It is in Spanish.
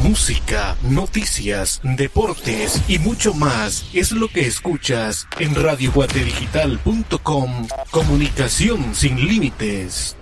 música, noticias, deportes y mucho más es lo que escuchas en radioguatedigital.com. Comunicación sin límites.